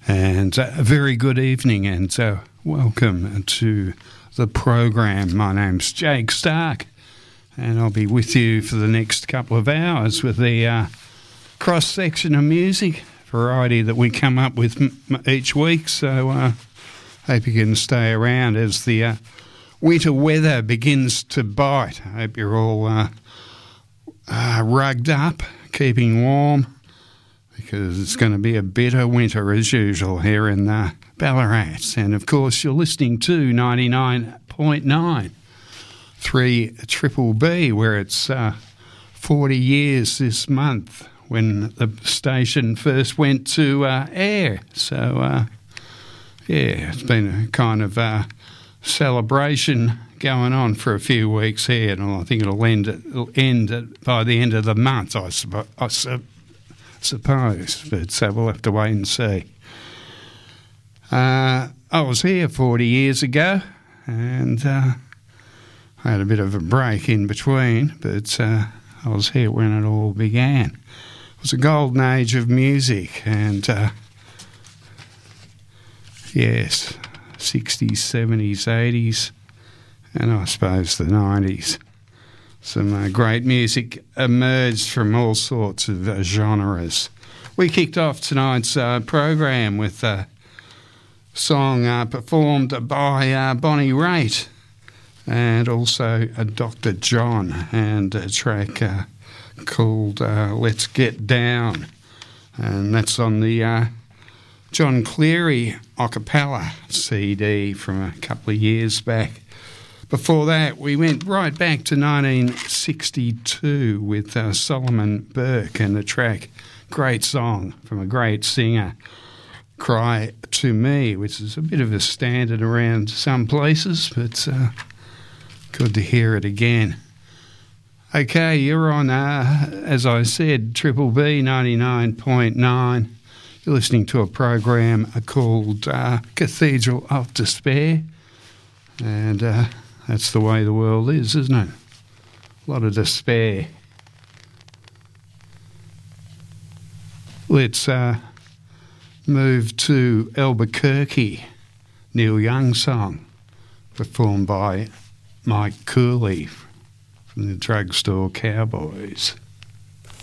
And a very good evening, and welcome to the program. My name's Jake Stark, and I'll be with you for the next couple of hours with the cross-section of music variety that we come up with each week. So hope you can stay around as the winter weather begins to bite. I hope you're all rugged up, keeping warm, because it's going to be a bitter winter as usual here in Ballarat. And of course, you're listening to 99.9 3 Triple B, where it's 40 years this month when the station first went to air. So, it's been a kind of celebration going on for a few weeks here, and I think it'll end by the end of the month, I suppose, but we'll have to wait and see. I was here 40 years ago, and I had a bit of a break in between, but I was here when it all began. It was a golden age of music, and yes, 60s, 70s, 80s, and I suppose the 90s. Some great music emerged from all sorts of genres. We kicked off tonight's program with a song performed by Bonnie Raitt and also Dr. John, and a track called Let's Get Down. And that's on the John Cleary Acapella CD from a couple of years back. Before that, we went right back to 1962 with Solomon Burke and the track, great song from a great singer, Cry to Me, which is a bit of a standard around some places, but good to hear it again. Okay, you're on, as I said, Triple B 99.9. You're listening to a program called Cathedral of Despair, and that's the way the world is, isn't it? A lot of despair. Let's move to Albuquerque, Neil Young song, performed by Mike Cooley from the Drugstore Cowboys.